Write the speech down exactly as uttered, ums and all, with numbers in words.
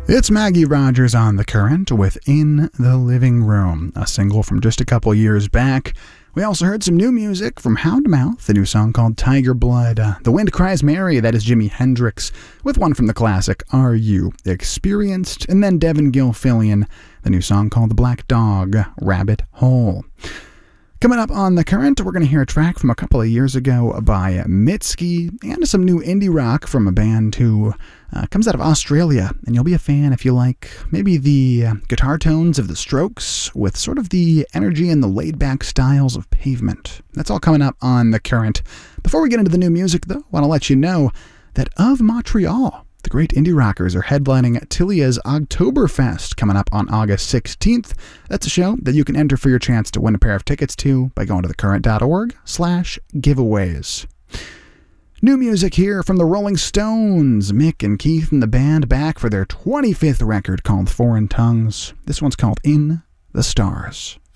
It's Maggie Rogers on The Current with In the Living Room, a single from just a couple years back. We also heard some new music from Houndmouth, a new song called Tiger Blood. Uh, the Wind Cries Mary, that is Jimi Hendrix, with one from the classic Are You Experienced? And then Devin Gilfillian, the new song called The Black Dog, Rabbit Hole. Coming up on The Current, we're going to hear a track from a couple of years ago by Mitski and some new indie rock from a band who uh, comes out of Australia. And you'll be a fan if you like maybe the uh, guitar tones of The Strokes with sort of the energy and the laid-back styles of Pavement. That's all coming up on The Current. Before we get into the new music, though, I want to let you know that Of Montreal, the great indie rockers, are headlining Tilia's Oktoberfest coming up on August sixteenth. That's a show that you can enter for your chance to win a pair of tickets to by going to thecurrent.org slash giveaways. New music here from the Rolling Stones. Mick and Keith and the band back for their twenty-fifth record called Foreign Tongues. This one's called In the Stars.